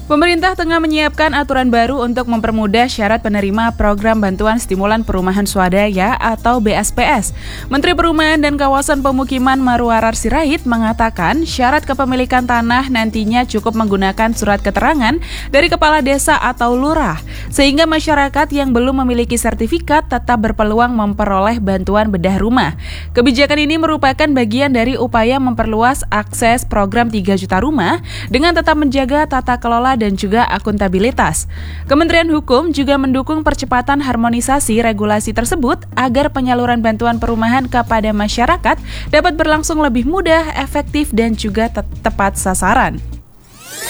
Pemerintah tengah menyiapkan aturan baru untuk mempermudah syarat penerima program bantuan stimulan perumahan swadaya atau BSPS. Menteri Perumahan dan Kawasan Pemukiman Marwarar Sirait mengatakan syarat kepemilikan tanah nantinya cukup menggunakan surat keterangan dari kepala desa atau lurah, sehingga masyarakat yang belum memiliki sertifikat tetap berpeluang memperoleh bantuan bedah rumah. Kebijakan ini merupakan bagian dari upaya memperluas akses program 3 juta rumah dengan tetap menjaga tata kelola dan juga akuntabilitas. Kementerian Hukum juga mendukung percepatan harmonisasi regulasi tersebut agar penyaluran bantuan perumahan kepada masyarakat dapat berlangsung lebih mudah, efektif, dan juga tepat sasaran.